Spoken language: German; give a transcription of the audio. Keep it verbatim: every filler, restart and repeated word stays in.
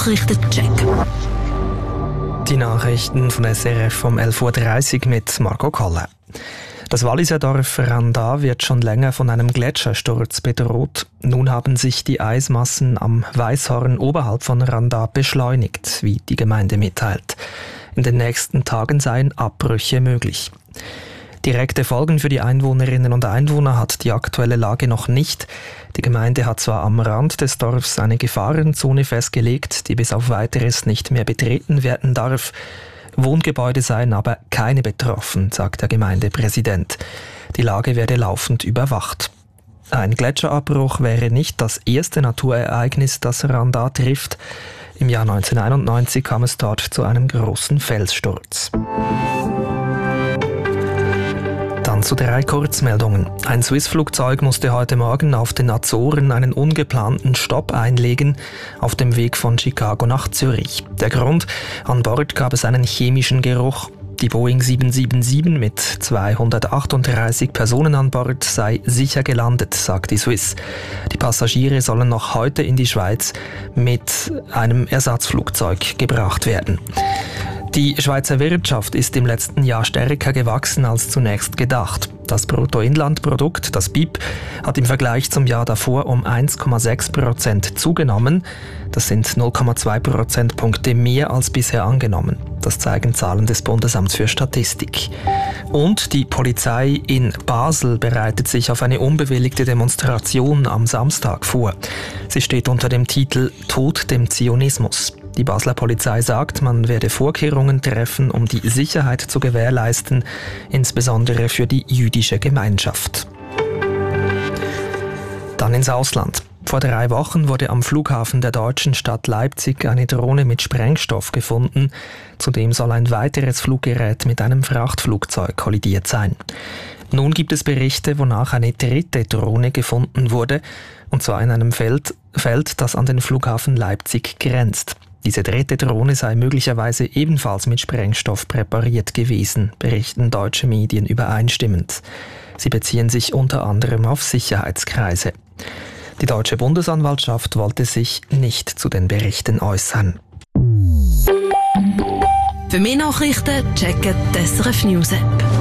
Nachrichtencheck. Die Nachrichten von S R F um elf Uhr dreißig mit Marco Kolle. Das Walliser Dorf Randa wird schon länger von einem Gletschersturz bedroht. Nun haben sich die Eismassen am Weißhorn oberhalb von Randa beschleunigt, wie die Gemeinde mitteilt. In den nächsten Tagen seien Abbrüche möglich. Direkte Folgen für die Einwohnerinnen und Einwohner hat die aktuelle Lage noch nicht. Die Gemeinde hat zwar am Rand des Dorfs eine Gefahrenzone festgelegt, die bis auf Weiteres nicht mehr betreten werden darf. Wohngebäude seien aber keine betroffen, sagt der Gemeindepräsident. Die Lage werde laufend überwacht. Ein Gletscherabbruch wäre nicht das erste Naturereignis, das Randa trifft. Im Jahr neunzehnhunderteinundneunzig kam es dort zu einem großen Felssturz. Dann zu drei Kurzmeldungen. Ein Swiss-Flugzeug musste heute Morgen auf den Azoren einen ungeplanten Stopp einlegen, auf dem Weg von Chicago nach Zürich. Der Grund: an Bord gab es einen chemischen Geruch. Die Boeing sieben sieben sieben mit zweihundertachtunddreißig Personen an Bord sei sicher gelandet, sagt die Swiss. Die Passagiere sollen noch heute in die Schweiz mit einem Ersatzflugzeug gebracht werden. Die Schweizer Wirtschaft ist im letzten Jahr stärker gewachsen als zunächst gedacht. Das Bruttoinlandprodukt, das B I P, hat im Vergleich zum Jahr davor um eins Komma sechs Prozent zugenommen. Das sind null Komma zwei Prozentpunkte mehr als bisher angenommen. Das zeigen Zahlen des Bundesamts für Statistik. Und die Polizei in Basel bereitet sich auf eine unbewilligte Demonstration am Samstag vor. Sie steht unter dem Titel »Tod dem Zionismus«. Die Basler Polizei sagt, man werde Vorkehrungen treffen, um die Sicherheit zu gewährleisten, insbesondere für die jüdische Gemeinschaft. Dann ins Ausland. Vor drei Wochen wurde am Flughafen der deutschen Stadt Leipzig eine Drohne mit Sprengstoff gefunden. Zudem soll ein weiteres Fluggerät mit einem Frachtflugzeug kollidiert sein. Nun gibt es Berichte, wonach eine dritte Drohne gefunden wurde, und zwar in einem Feld, Feld, das an den Flughafen Leipzig grenzt. Diese dritte Drohne sei möglicherweise ebenfalls mit Sprengstoff präpariert gewesen, berichten deutsche Medien übereinstimmend. Sie beziehen sich unter anderem auf Sicherheitskreise. Die deutsche Bundesanwaltschaft wollte sich nicht zu den Berichten äußern. Für mehr Nachrichten checken die S R F News App.